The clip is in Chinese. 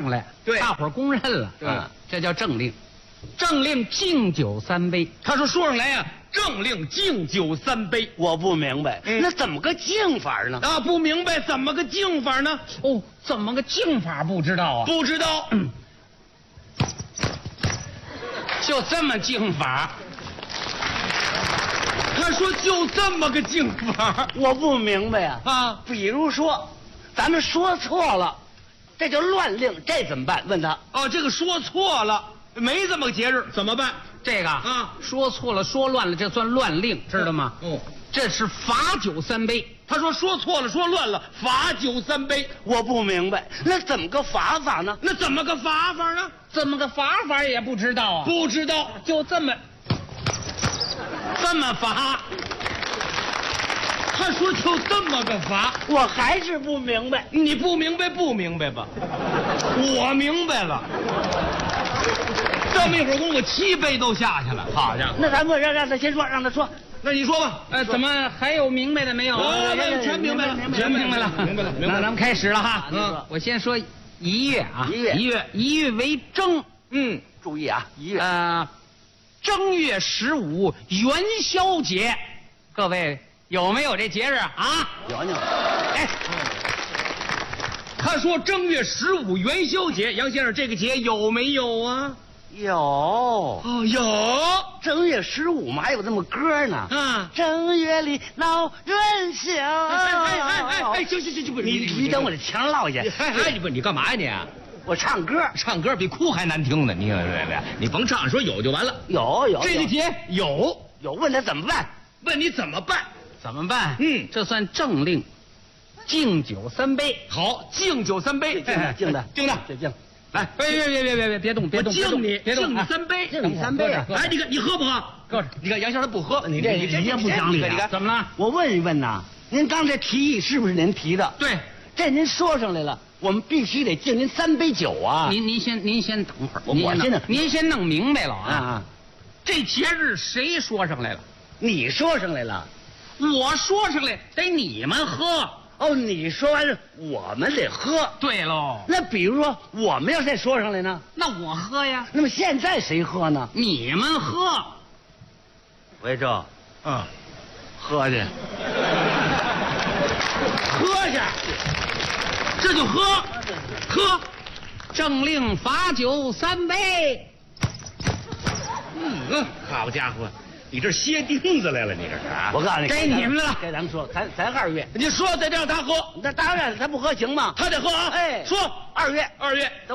上来， 对大伙儿公认了， 对这叫政令。政令敬酒3杯， 他说上来呀，政令敬酒3杯。 我不明白，那怎么个敬法呢？ 啊，不明白怎么个敬法呢？ 哦，怎么个敬法不知道啊？ 不知道。 就这么敬法。 他说就这么个敬法我不明白呀。 啊。 比如说，咱们说错了，这就乱令，这怎么办？问他。 哦，这个说错了，没这么个节日，怎么办？ 这个啊， 说错了，说乱了，这算乱令，知道吗？ 哦， 这是罚酒3杯。 他说说错了，说乱了，罚酒3杯。 我不明白，那怎么个罚法呢？ 那怎么个罚法呢？ 怎么个罚法也不知道啊？ 不知道。 就这么罚。 他说就这么个罚。 我还是不明白。 你不明白不明白吧？我明白了。这么一会儿功夫，7杯都下去了。好家伙！ 那咱们让他先说，让他说。 那你说吧。 怎么还有明白的没有？ 全明白了， 全明白了， 明白了。 那咱们开始了哈。我先说1月啊，1月为正。 注意啊，1月。 正月15元宵节，各位有没有这节日啊？ 有。 哎， 他说正月15元宵节，杨先生这个节有没有啊？ 有。 哦，有。 正月15嘛，还有这么歌呢。 啊， 正月里闹元宵。 行，不， 你等我这腔落下。 你干嘛呀你？ 我唱歌， 唱歌比哭还难听呢。你甭唱，说有就完了。 有。 这个节有， 问他怎么办？ 问你怎么办？ 怎么办？ 这算政令，敬酒3杯。 好，敬酒3杯。 敬的。 来，别动， 我敬你 3杯， 敬你3杯啊！ 哎，你喝不喝？ 搁着。 你看杨先生不喝， 你也不讲理。 你看怎么了？ 我问一问呐，您刚才提议是不是您提的？ 对， 这您说上来了，我们必须得敬您3杯酒啊！ 您先等会儿，您先弄明白了啊！ 这节日谁说上来了？ 你说上来了， 我说上来得你们喝。 哦，你说完了，我们得喝。 对喽。 那比如说，我们要再说上来呢？ 那我喝呀。 那么现在谁喝呢？ 你们喝。 维正，喝去， 喝去，这就喝。 政令罚酒3杯。 好家伙，你这歇钉子来了，你这是啊？ 我告诉你， 该你们了。 该咱们说，咱2月。 你说再让他喝， 那当然他不喝行吗？ 他得喝啊！ 哎， 说 2月。